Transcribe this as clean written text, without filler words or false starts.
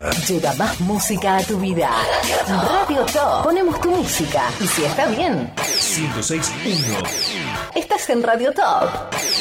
Lleva más música a tu vida. Radio Top. Ponemos tu música. Y si está bien, 106.1. estás en Radio Top.